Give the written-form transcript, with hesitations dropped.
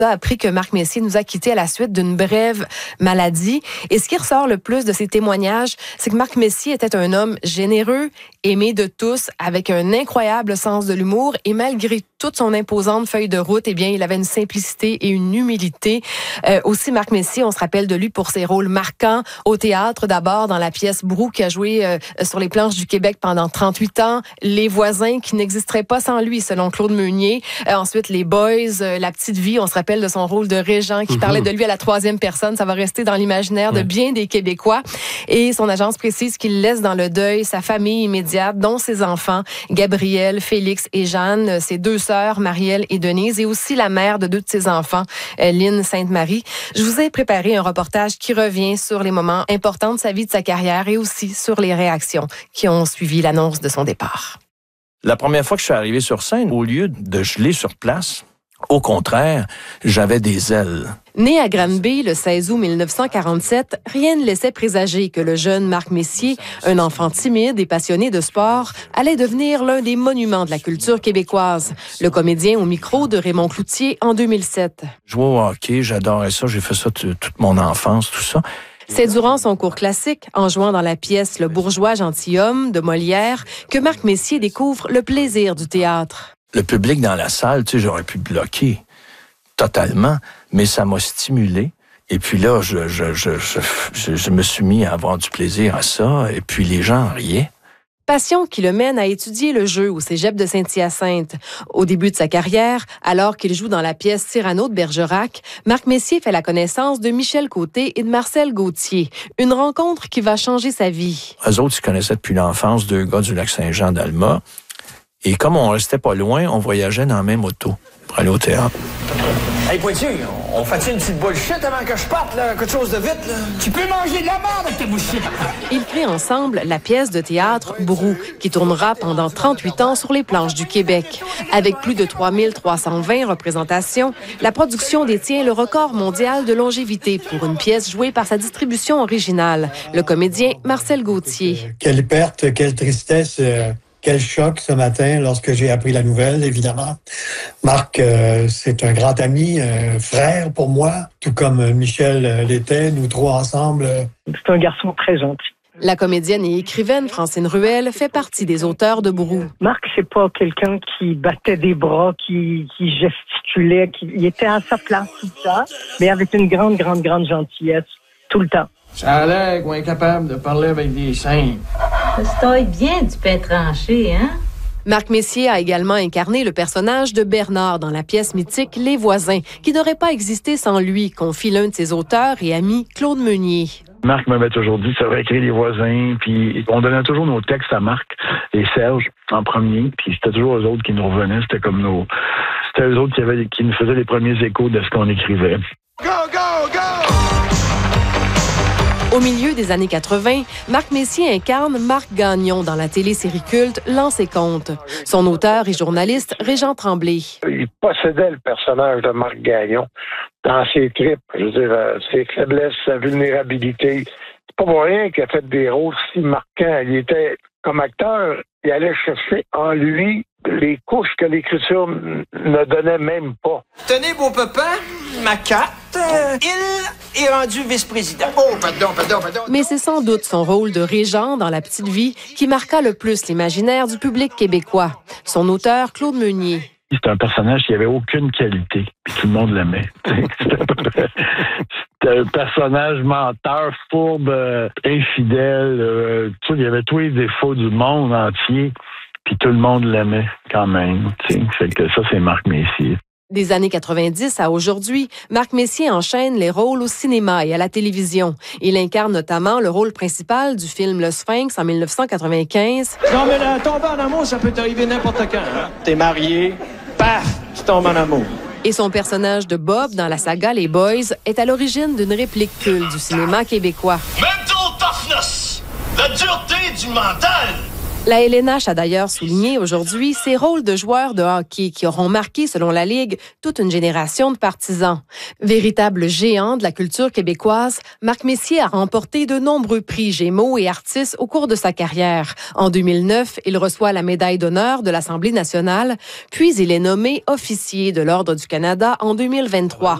a appris que Marc Messier nous a quittés à la suite d'une brève maladie. Et ce qui ressort le plus de ses témoignages, c'est que Marc Messier était un homme généreux, aimé de tous, avec un incroyable sens de l'humour. Et malgré toute son imposante feuille de route, eh bien, il avait une simplicité et une humilité. Aussi, Marc Messier, on se rappelle de lui pour ses rôles marquants au théâtre. D'abord, dans la pièce Brou, qui a joué sur les planches du Québec pendant 38 ans. Les Voisins, qui n'existeraient pas sans lui, selon Claude Meunier. Ensuite, Les Boys, La Petite Vie. On se rappelle de son rôle de régent qui parlait de lui à la troisième personne. Ça va rester dans l'imaginaire de bien des Québécois. Et son agence précise qu'il laisse dans le deuil sa famille immédiate, dont ses enfants, Gabriel, Félix et Jeanne, ses deux sœurs, Marielle et Denise, et aussi la mère de deux de ses enfants, Lynn Sainte-Marie. Je vous ai préparé un reportage qui revient sur les moments importants de sa vie, de sa carrière, et aussi sur les réactions qui ont suivi l'annonce de son départ. La première fois que je suis arrivé sur scène, au lieu de geler sur place, au contraire, j'avais des ailes. Né à Granby le 16 août 1947, rien ne laissait présager que le jeune Marc Messier, un enfant timide et passionné de sport, allait devenir l'un des monuments de la culture québécoise. Le comédien au micro de Raymond Cloutier en 2007. Jouer au hockey, j'adorais ça, j'ai fait ça toute mon enfance, tout ça. C'est durant son cours classique, en jouant dans la pièce Le bourgeois gentilhomme de Molière, que Marc Messier découvre le plaisir du théâtre. Le public dans la salle, tu sais, j'aurais pu bloquer totalement, mais ça m'a stimulé. Et puis là, je me suis mis à avoir du plaisir à ça, et puis les gens riaient. Passion qui le mène à étudier le jeu au cégep de Saint-Hyacinthe. Au début de sa carrière, alors qu'il joue dans la pièce Cyrano de Bergerac, Marc Messier fait la connaissance de Michel Côté et de Marcel Gauthier. Une rencontre qui va changer sa vie. Eux autres, ils se connaissaient depuis l'enfance, deux gars du Lac-Saint-Jean d'Alma. Et comme on restait pas loin, on voyageait dans la même auto pour aller au théâtre. Hey, Poitiers, on fait une petite bullshit avant que je parte, là? Quelque chose de vite, là? Tu peux manger de la merde avec tes bullshit! Ils créent ensemble la pièce de théâtre Brou, qui tournera pendant 38 ans sur les planches du Québec. Avec plus de 3320 représentations, la production détient le record mondial de longévité pour une pièce jouée par sa distribution originale, le comédien Marcel Gauthier. Quelle perte, quelle tristesse... Quel choc ce matin lorsque j'ai appris la nouvelle, évidemment. Marc, c'est un grand ami, un frère pour moi, tout comme Michel l'était, nous trois ensemble. C'est un garçon très gentil. La comédienne et écrivaine Francine Ruel fait partie des auteurs de Brou. Marc, c'est pas quelqu'un qui battait des bras, qui gesticulait, il était à sa place, tout ça, mais avec une grande gentillesse, tout le temps. Ça a l'air qu'on est capable de parler avec des singes. Ça se taille bien du pain tranché, hein? Marc Messier a également incarné le personnage de Bernard dans la pièce mythique Les Voisins, qui n'aurait pas existé sans lui, confie l'un de ses auteurs et amis, Claude Meunier. Marc m'avait toujours dit, ça va écrire Les Voisins, puis on donnait toujours nos textes à Marc et Serge en premier, puis c'était toujours eux autres qui nous revenaient, c'était eux autres qui nous faisaient les premiers échos de ce qu'on écrivait. Go, go, go! Au milieu des années 80, Marc Messier incarne Marc Gagnon dans la télésérie culte L'Anse et Compte. Son auteur et journaliste, Régent Tremblay. Il possédait le personnage de Marc Gagnon dans ses tripes, je veux dire, ses faiblesses, sa vulnérabilité. C'est pas pour rien qu'il a fait des rôles si marquants. Il était, comme acteur, il allait chercher en lui les couches que l'écriture ne donnait même pas. Tenez, beau papa, ma carte, il est rendu vice-président. Oh, pardon. Mais c'est sans doute son rôle de régent dans La Petite Vie qui marqua le plus l'imaginaire du public québécois. Son auteur, Claude Meunier. C'était un personnage qui avait aucune qualité, puis tout le monde l'aimait. C'était un personnage menteur, fourbe, infidèle. Il y avait tous les défauts du monde entier, puis tout le monde l'aimait quand même. Fait que ça, c'est Marc Messier. Des années 90 à aujourd'hui, Marc Messier enchaîne les rôles au cinéma et à la télévision. Il incarne notamment le rôle principal du film Le Sphinx en 1995. Non, mais là, tomber en amour, ça peut t'arriver n'importe quand. Hein? T'es marié, paf, tu tombes en amour. Et son personnage de Bob dans la saga Les Boys est à l'origine d'une réplique culte du cinéma québécois. Mental toughness, la dureté du mental. La LNH a d'ailleurs souligné aujourd'hui ses rôles de joueurs de hockey qui auront marqué, selon la Ligue, toute une génération de partisans. Véritable géant de la culture québécoise, Marc Messier a remporté de nombreux prix Gémeaux et artistes au cours de sa carrière. En 2009, il reçoit la médaille d'honneur de l'Assemblée nationale, puis il est nommé officier de l'Ordre du Canada en 2023.